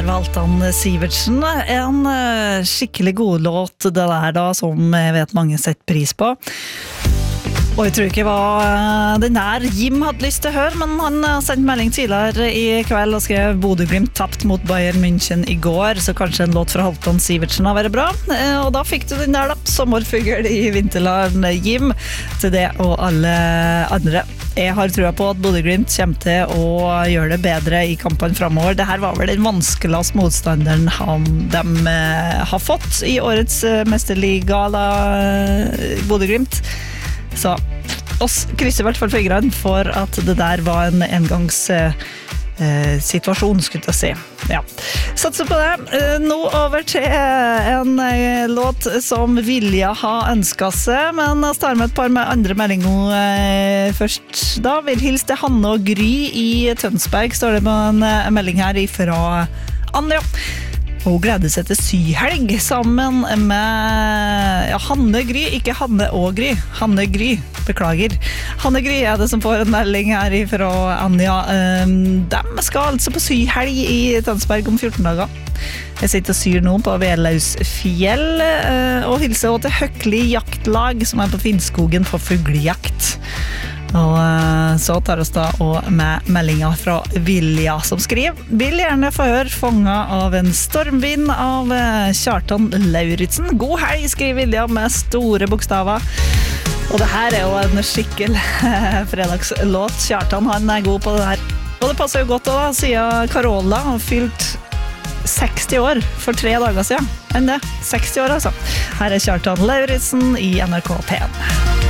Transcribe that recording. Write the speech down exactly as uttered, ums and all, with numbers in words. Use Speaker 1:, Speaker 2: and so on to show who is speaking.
Speaker 1: der valgte han Sivertsen. En uh, skikkelig god låt det der da, som jeg vet mange setter pris på. Og jeg tror ikke hva uh, den der Jim hadde lyst til å høre, men han uh, sendte melding tidligere i kveld og skrev Bodø/Glimt tapt mot Bayern München i går, så kanskje en låt fra Halvdan Sivertsen har vært bra. Uh, og da fikk du den der da, sommerfugl i vinterland, Jim, til det og alle andre. Jeg har trua på at Bodø/Glimt kommer til å gjøre det bedre i kampene fremover. Dette var vel den vanskeligste motstanderen han, de uh, har fått i årets uh, mesterliga, da, uh, Bodø/Glimt. Så oss krysser i hvert fall fingrene for at det der var en engangs eh, situasjon, skulle jeg si. Ja. Satser på det. Eh, nå over til en eh, låt som Vilja har ønsket seg, men jeg starter med et par med andre meldinger eh, først. Da vil hilse til Hanne og Gry i Tønsberg, står det på en, en melding her fra Anja. Hun gleder seg til syhelg sammen med ja, Hanne Gry, ikke Hanne og Gry. Hanne Gry, beklager. Hanne Gry er det som får en melding her fra Anja. De skal altså på syhelg i Tønsberg om fjorten dager. Jeg sitter og syr nå på Velausfjell og hilser også til Høkli jaktlag som er på Finnskogen på fuglejakt. Og så tar oss da og med meldingen fra Vilja som skriver Vil gjerne få høre Fanget av en stormvind av Kjartan Lauritzen. God helg, skriver Vilja med store bokstaver. Og det her er jo en skikkel fredagslåt. Kjartan, han er god på det her. Og det passer jo godt da, siden Carola har fylt seksti år for tre dager siden. Enn det, seksti år altså. Her er Kjartan Lauritzen i N R K P en.